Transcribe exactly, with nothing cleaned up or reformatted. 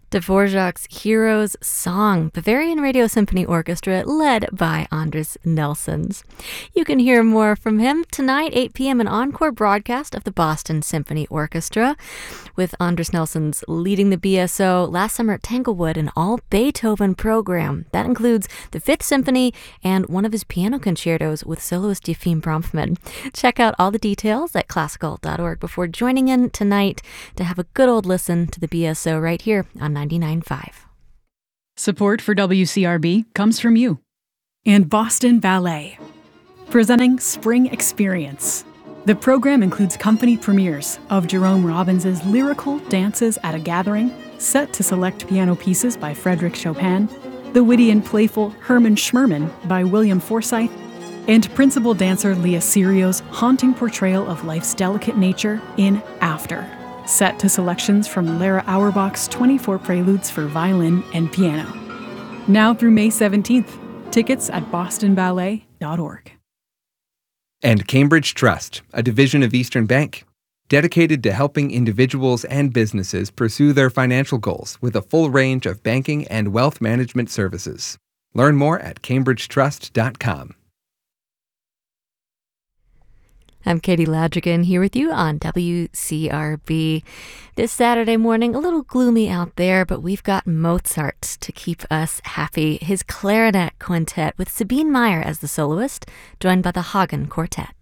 Dvorak's Hero's Song, Bavarian Radio Symphony Orchestra, led by Andris Nelsons. You can hear more from him tonight, eight p.m., an encore broadcast of the Boston Symphony Orchestra, with Andris Nelsons leading the B S O last summer at Tanglewood, an all-Beethoven program. That includes the Fifth Symphony and one of his piano concertos with soloist Yefim Bronfman. Check out all the details at classical dot org before joining in tonight to have a good old listen to the B S O right here on ninety-nine point five. Support for W C R B comes from you and Boston Ballet, presenting Spring Experience. The program includes company premieres of Jerome Robbins' lyrical Dances at a Gathering, set to select piano pieces by Frédéric Chopin, the witty and playful Herman Schmerman by William Forsythe, and principal dancer Leah Sirio's haunting portrayal of life's delicate nature in After, set to selections from Lara Auerbach's twenty-four Preludes for violin and piano. Now through May seventeenth. Tickets at boston ballet dot org. And Cambridge Trust, a division of Eastern Bank, dedicated to helping individuals and businesses pursue their financial goals with a full range of banking and wealth management services. Learn more at cambridge trust dot com. I'm Katie Ladrigan here with you on W C R B. This Saturday morning, a little gloomy out there, but we've got Mozart to keep us happy. His clarinet quintet with Sabine Meyer as the soloist, joined by the Hagen Quartet.